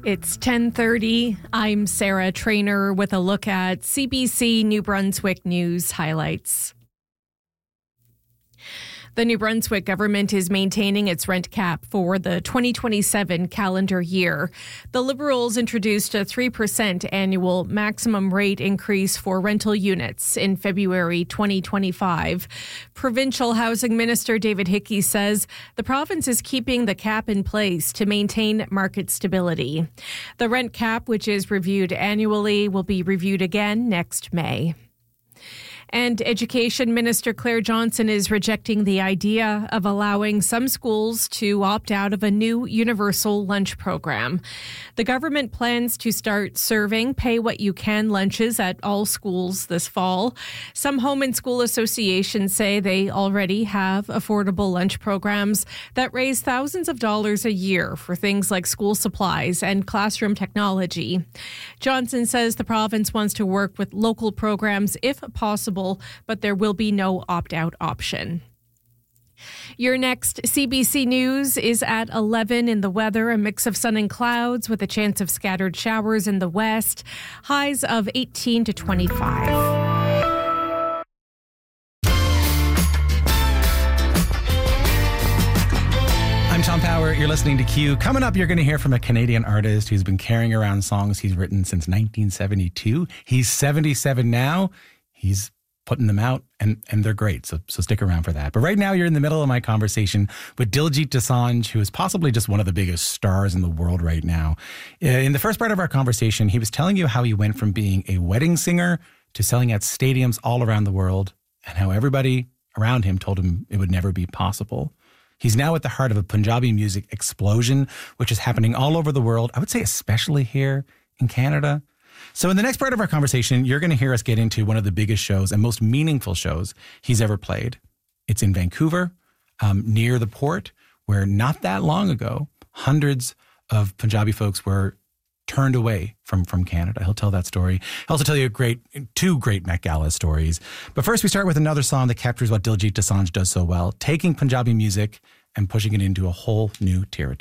It's 10:30. I'm Sarah Trainer with a look at CBC New Brunswick news highlights. The New Brunswick government is maintaining its rent cap for the 2027 calendar year. The Liberals introduced a 3% annual maximum rate increase for rental units in February 2025. Provincial Housing Minister David Hickey says the province is keeping the cap in place to maintain market stability. The rent cap, which is reviewed annually, will be reviewed again next May. And Education Minister Claire Johnson is rejecting the idea of allowing some schools to opt out of a new universal lunch program. The government plans to start serving pay-what-you-can lunches at all schools this fall. Some home and school associations say they already have affordable lunch programs that raise thousands of dollars a year for things like school supplies and classroom technology. Johnson says the province wants to work with local programs if possible, but there will be no opt-out option. Your next CBC News is at 11 in the weather, a mix of sun and clouds with a chance of scattered showers in the west, highs of 18 to 25. I'm Tom Power. You're listening to Q. Coming up, you're going to hear from a Canadian artist who's been carrying around songs he's written since 1972. He's 77 now. He's putting them out, and they're great, so stick around for that. But right now, you're in the middle of my conversation with Diljit Dosanjh, who is possibly just one of the biggest stars in the world right now. In the first part of our conversation, he was telling you how he went from being a wedding singer to selling out stadiums all around the world, and how everybody around him told him it would never be possible. He's now at the heart of a Punjabi music explosion, which is happening all over the world, I would say especially here in Canada. So in the next part of our conversation, you're going to hear us get into one of the biggest shows and most meaningful shows he's ever played. It's in Vancouver, near the port, where not that long ago, hundreds of Punjabi folks were turned away from Canada. He'll tell that story. He'll also tell you two great Met Gala stories. But first, we start with another song that captures what Diljit Dosanjh does so well, taking Punjabi music and pushing it into a whole new territory.